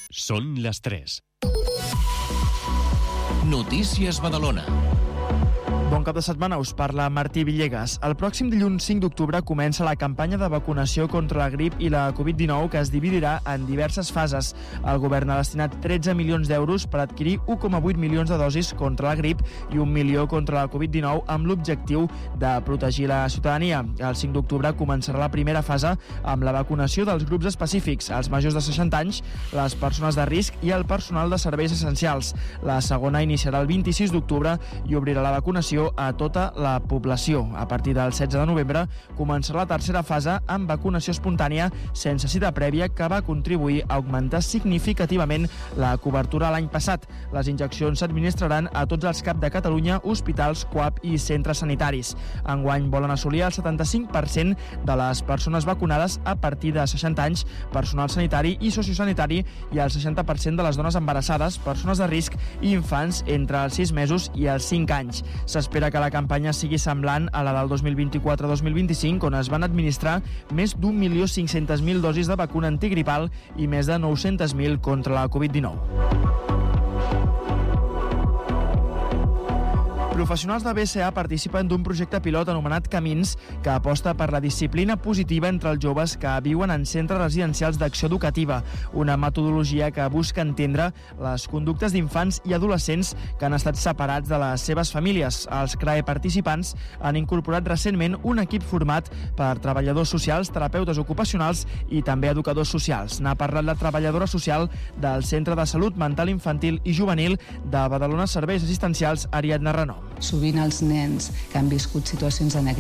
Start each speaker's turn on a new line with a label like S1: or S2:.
S1: Són les 3.
S2: Notícies Badalona.
S3: Bon cap de setmana, us parla Martí Villegas. El pròxim dilluns 5 d'octubre comença la campanya de vacunació contra la grip i la Covid-19, que es dividirà en diverses fases. El govern ha destinat 13 milions d'euros per adquirir 1,8 milions de dosis contra la grip i 1 milió contra la Covid-19 amb l'objectiu de protegir la ciutadania. El 5 d'octubre començarà la primera fase amb la vacunació dels grups específics, els majors de 60 anys, les persones de risc i el personal de serveis essencials. La segona iniciarà el 26 d'octubre i obrirà la vacunació a tota la població. A partir del 16 de novembre començarà la tercera fase amb vacunació espontània sense cita prèvia, que va contribuir a augmentar significativament la cobertura l'any passat. Les injeccions s'administraran a tots els CAP de Catalunya, hospitals, CUAP i centres sanitaris. Enguany volen assolir el 75% de les persones vacunades a partir de 60 anys, personal sanitari i sociosanitari, i el 60% de les dones embarassades, persones de risc i infants entre els 6 mesos i els 5 anys. S'espera que la campanya sigui semblant a la del 2024-2025, on es van administrar més d'1.500.000 dosis de vacuna antigripal i més de 900.000 contra la Covid-19. Professionals de BCA participen d'un projecte pilot anomenat Camins, que aposta per la disciplina positiva entre els joves que viuen en centres residencials d'acció educativa, una metodologia que busca entendre les conductes d'infants i adolescents que han estat separats de les seves famílies. Els CRAE participants han incorporat recentment un equip format per treballadors socials, terapeutes ocupacionals i també educadors socials. N'ha parlat la treballadora social del Centre de Salut Mental Infantil i Juvenil de Badalona Serveis Assistencials, Ariadna Renom.
S4: Sovint els nens que han viscut situacions de